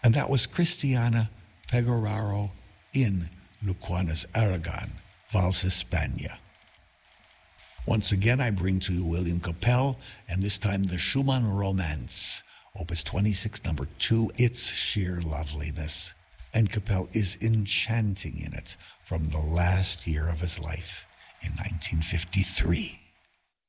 And that was Cristiana Pegoraro in Luquanas Aragon, Vals España. Once again, I bring to you William Capell, and this time the Schumann Romance, Opus 26, number 2, Its Sheer Loveliness. And Capell is enchanting in it from the last year of his life in 1953.